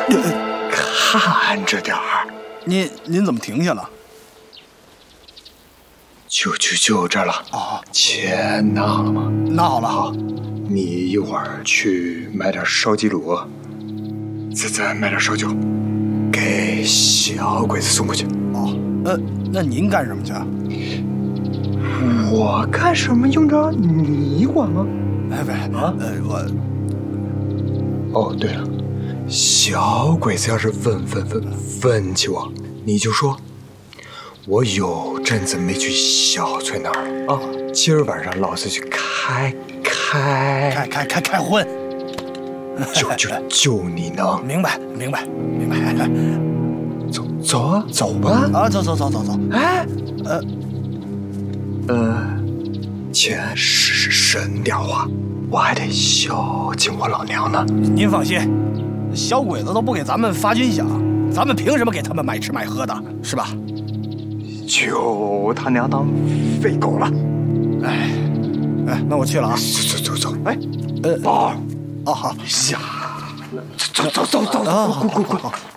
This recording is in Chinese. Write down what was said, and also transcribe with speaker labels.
Speaker 1: 看着点儿。
Speaker 2: 您怎么停下了？
Speaker 1: 就这了。
Speaker 2: 哦，
Speaker 1: 钱拿好了吗？
Speaker 2: 拿好了。好，
Speaker 1: 你一会儿去买点烧鸡卤，再买点烧酒，给小鬼子送过去。
Speaker 2: 哦，那您干什么去？
Speaker 1: 我干什么用着你管吗？
Speaker 2: 哎，不是
Speaker 1: 啊，哦，对了，小鬼子要是问起我，你就说，我有阵子没去小翠那儿了啊。今儿晚上老子去开
Speaker 2: 荤，
Speaker 1: 就你能
Speaker 2: 明白。
Speaker 1: 走啊，走吧
Speaker 2: 啊，走。
Speaker 1: 哎，钱省点花，我还得孝敬我老娘呢。
Speaker 2: 您放心，小鬼子都不给咱们发军饷，咱们凭什么给他们买吃买喝的，是吧？
Speaker 1: 就他娘当废狗了。
Speaker 2: 哎，那我去了啊。
Speaker 1: 走。哎，
Speaker 2: 好。
Speaker 1: 呀，走，
Speaker 2: 好。